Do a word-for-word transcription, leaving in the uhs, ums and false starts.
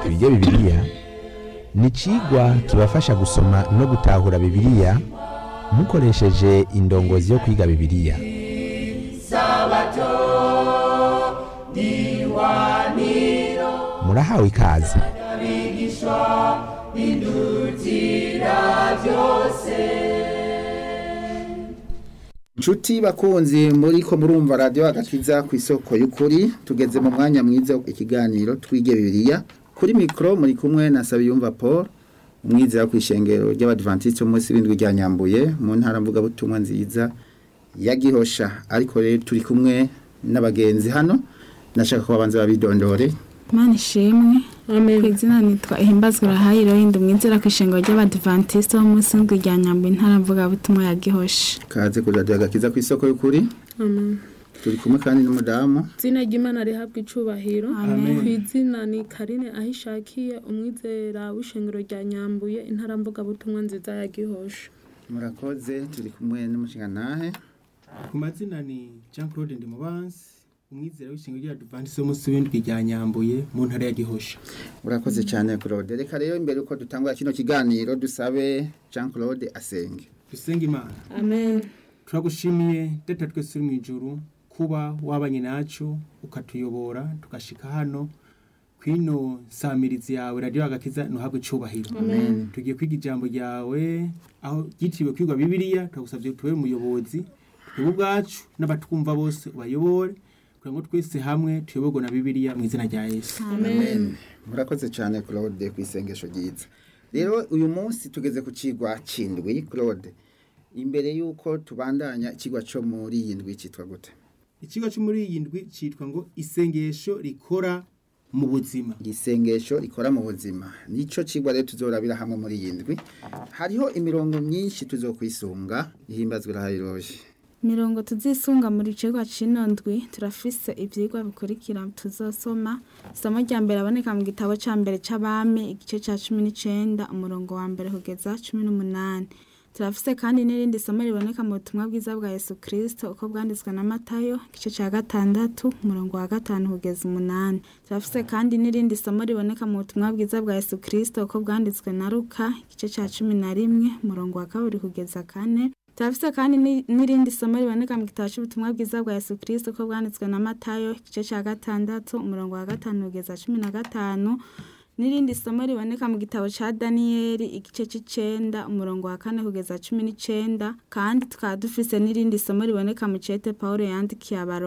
twige bibiliya ni icigwa kibafasha gusoma no gutahura bibiliya mukoresheje indongozi yo kwiga bibiliya. Murahawe ikaze. Nshuti bakunzi muriko murumva radio agakiza ku isoko y'ukuri, tugeze mu mwanya mwiza ikiganiro twige bibiliya. Kuri mikro muri kumwe na Sabiyumva Paul, umwizera ku ishengero ry'Abadventiste umunsi w'indwi rya Nyambuye mu ntara mvuga butumwa nziza ya Gihosha. Ariko rero turi kumwe n'abagenzi hano, nashaka ko babanza babidondore. Mana ishimwe. Amen. Kwizina nitwa Ihimbazwa Rahayiro yindi umwizera ku ishengero ry'Abadventiste umunsi w'indwi rya Nyambuye intara mvuga butumwa ya Gihosha. Kaze kuri radio agakiza ku isoko y'ukuri. Amen. Turi kumwe kandi n'umudamu. Zina ry'Imana rihabwa icubahiro. Amen. Kwizina ni Karine ahishakiye umwizera w'ishengero rya Nyambuye intara mvuga butumwa nziza ya Gihosha. Murakoze, turi kumwe n'umushingantahe. Ku mazina ni Jean Claude Ndimubanzi, umwizera w'ishengero ry'Abadventiste umunsi w'indwi rya Nyambuye mu ntara ya Gihosha. Urakoze cyane Claude. Reka rero imbere uko dutangura kino kiganiro dusabe Jean Claude asenge. Dusenga Imana. Amen. Turagushimiye data twese uri mu ijuru kuba wabanye nacu ukatuyobora tugashika hano kwino samirizi yawe radio agakiza nuhabwe icubahiro. Amen. Tugiye kwiga ijambo ryawe aho gitiriwe kwigwa bibiliya, turagusavye tuwe umuyobozi twebwe ubwacu n'abatwumva bose ubayobore kugira ngo twese hamwe tuyoborwe na bibiliya mu izina rya Yesu. Amen. Murakoze cyane Claude ku isengesho ryiza. Rero uyu munsi tugeze ku cigwa cindwi Claude. Imbere yuko tubandanya ikigwa cyo muri iyi ndwi citwa gute? Ikigo cyo muri iyi ndwi citwa ngo isengesho rikora mu buzima. Isengesho rikora mu buzima. Nico cigwa rero tuzorabira hamwe muri iyi ndwi. Hariho imirongo myinshi tuzokwisunga ihimbazwe rahayiroje. Mirongo tuzisunga muri cigwa cinondwi turafise ivyigwa bikurikira tuzosoma. Isomo rya mbere aboneka mu gitabo ca mbere c'abami igice ca cumi n'icenda umurongo wa mbere kugeza cumi n'umunani. Turafise kandi n'irindi somo riboneka mu butumwa bwiza bwa Yesu Kristo uko bwanditswe na Matayo igice ca gatandatu umurongo wa gatanu kugeza umunani. Turafise kandi n'irindi somo riboneka mu butumwa bwiza bwa Yesu Kristo uko bwanditswe na Luka igice ca cumi na rimwe umurongo wa kabiri kugeza kane. Turafise kandi n'irindi somo riboneka mu gitabo c'ubutumwa bwiza bwa Yesu Kristo uko bwanditswe na Matayo igice ca gatandatu umurongo wa gatanu kugeza cumi na gatanu. Nirindi somo riboneka mu gitabo ca Danieli igice c'icenda umurongo wa kane kugeza cumi n'icenda, kandi tukaba dufise n'irindi somo riboneka mu cete Paulo yandikiye abaro